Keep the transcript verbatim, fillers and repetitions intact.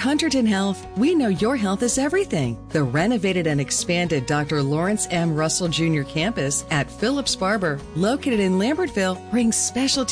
Hunterdon Health, we know your health is everything. The renovated and expanded Doctor Lawrence M. Russell Junior campus at Phillips Barber, located in Lambertville, brings specialty